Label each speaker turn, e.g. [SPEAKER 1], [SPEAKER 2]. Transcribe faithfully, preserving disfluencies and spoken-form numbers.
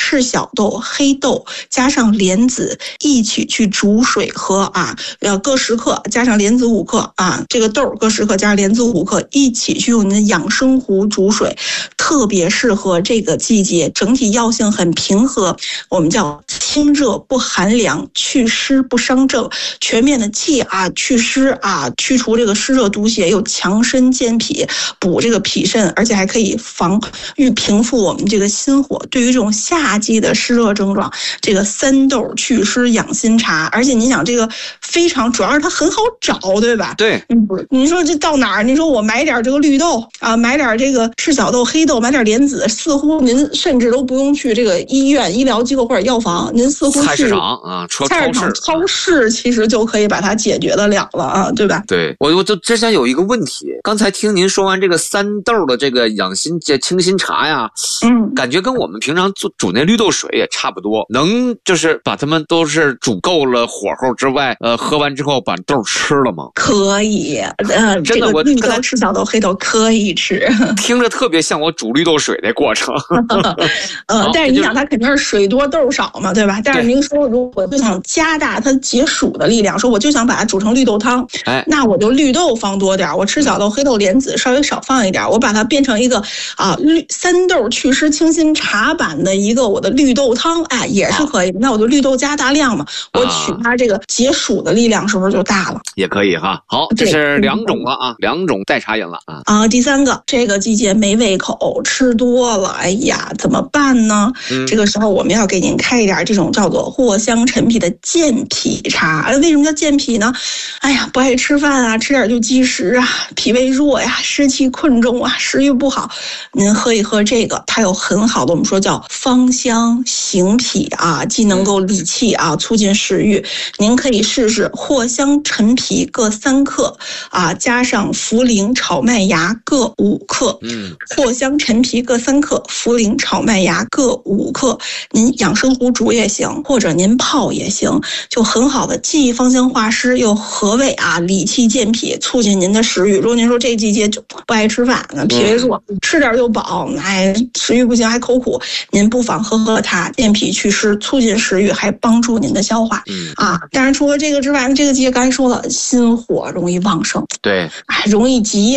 [SPEAKER 1] 赤小豆、黑豆加上莲子一起去煮水喝啊，呃，各十克加上莲子五克啊，这个豆各十克加上莲子五克一起去用您的养生壶煮水，特别适合这个季节，整体药性很平和，我们叫清热不寒凉，祛湿不伤正，全面的气啊祛湿啊，去除这个湿热毒邪，又强身健脾，补这个脾肾，而且还可以防御平复我们这个心火。对于这种夏季的湿热症状，这个三豆祛湿养心茶，而且您想这个非常主要是它很好找，对吧？
[SPEAKER 2] 对，
[SPEAKER 1] 嗯，您说这到哪儿？您说我买点这个绿豆啊，买点这个赤小豆、黑豆，买点莲子，似乎您甚至都不用去这个医院、医疗机构或者药房，您似乎去
[SPEAKER 2] 菜市场啊，
[SPEAKER 1] 菜市场、超市其实就可以把它解决得了了啊，对吧？
[SPEAKER 2] 对，我我就之前有一个问题，刚才听您说完这个三豆的这个养心这清心茶呀，嗯，感觉跟我们平常做煮那绿豆水也差不多，能就是把它们都是煮够了火候之外，呃，喝完之后把豆吃了吗？
[SPEAKER 1] 可以，呃，
[SPEAKER 2] 真的，
[SPEAKER 1] 这个绿
[SPEAKER 2] 豆、
[SPEAKER 1] 赤小豆、黑豆可以吃，
[SPEAKER 2] 听着特别像我煮绿豆水的过程。
[SPEAKER 1] 呃，但是你想，它肯定是水多豆少嘛，对吧？但是您说，如果就想加大它解暑的力量，说我就想把它煮成绿豆汤，哎，那我就绿豆放多点，我赤小豆、黑豆、莲子稍微少放一点，我把它变成一个啊绿三豆祛湿清心茶版的一个我的绿豆汤，哎，也是可以。那我就绿豆加大量嘛，我取它这个解暑的力量是不是就大了？
[SPEAKER 2] 也可以哈。好，这是两种了啊，两种代茶饮了啊。
[SPEAKER 1] 啊，第三个，这个季节没胃口，吃多了，哎呀，怎么办呢？嗯、这个时候我们要给您开一点这种叫做藿香陈皮的健脾茶。为什么叫健脾呢？哎呀，不爱吃饭啊，吃点就积食啊，脾胃弱呀，湿气困重啊，食欲不好，您喝一喝这个，它有很好的我们说叫芳香行脾啊，既能够理气啊，促进食欲。您可以试试藿香陈皮各三克啊，加上茯苓炒麦芽各五克。嗯，藿香陈皮各三克，茯苓炒麦芽各五克。您养生壶煮也行，或者您泡也行，就很好的既芳香化湿又和胃啊，理气健脾，促进您的食欲。如果您说这季节就不爱吃饭，脾胃弱，吃点就饱，哎，食欲不行还口苦，您不妨喝喝它，健脾祛湿，促进食欲，还帮助您的消化。嗯啊，当然除了这个之外，这个季节刚才说了，心火容易旺盛，
[SPEAKER 2] 对，
[SPEAKER 1] 哎，容易急。